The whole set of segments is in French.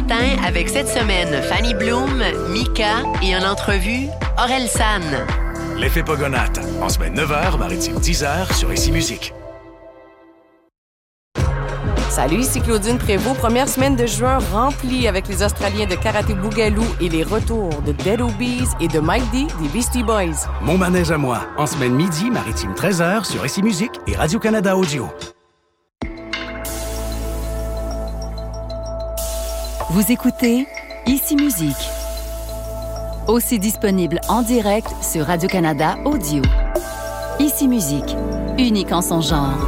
matin avec cette semaine Fanny Bloom, Mika et en entrevue, Aurel San. L'effet Pogonate, en semaine 9h, maritime 10h sur Ici Musique. Salut, ici Claudine Prévost. Première semaine de juin remplie avec les Australiens de Karaté Bougalou et les retours de Dead Obies et de Mike D des Beastie Boys. Mon manège à moi, en semaine midi, maritime 13h sur Ici Musique et Radio-Canada Audio. Vous écoutez Ici Musique. Aussi disponible en direct sur Radio-Canada Audio. Ici Musique, unique en son genre.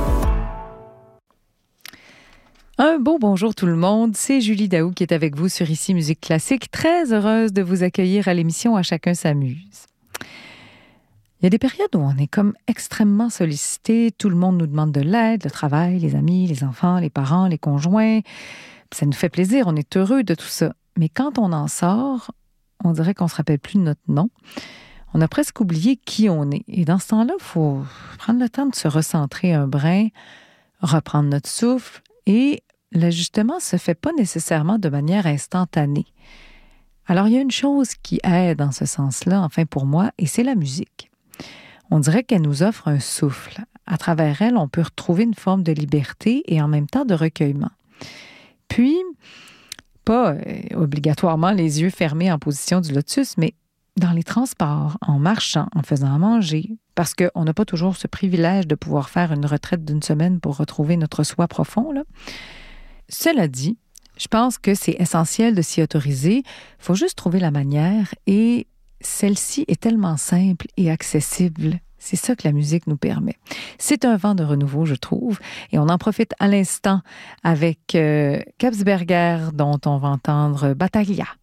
Un beau bonjour tout le monde, c'est Julie Daou qui est avec vous sur Ici Musique Classique. Très heureuse de vous accueillir à l'émission À chacun s'amuse. Il y a des périodes où on est comme extrêmement sollicité, tout le monde nous demande de l'aide, le travail, les amis, les enfants, les parents, les conjoints. Ça nous fait plaisir, on est heureux de tout ça. Mais quand on en sort, on dirait qu'on ne se rappelle plus de notre nom. On a presque oublié qui on est. Et dans ce temps-là, il faut prendre le temps de se recentrer un brin, reprendre notre souffle. Et l'ajustement ne se fait pas nécessairement de manière instantanée. Alors, il y a une chose qui aide dans ce sens-là, enfin pour moi, et c'est la musique. On dirait qu'elle nous offre un souffle. À travers elle, on peut retrouver une forme de liberté et en même temps de recueillement. Puis, pas obligatoirement les yeux fermés en position du lotus, mais dans les transports, en marchant, en faisant à manger, parce qu'on n'a pas toujours ce privilège de pouvoir faire une retraite d'une semaine pour retrouver notre soi profond, là. Cela dit, je pense que c'est essentiel de s'y autoriser. Il faut juste trouver la manière et celle-ci est tellement simple et accessible. C'est ça que la musique nous permet. C'est un vent de renouveau, je trouve, et on en profite à l'instant avec Kapsberger, dont on va entendre Battaglia.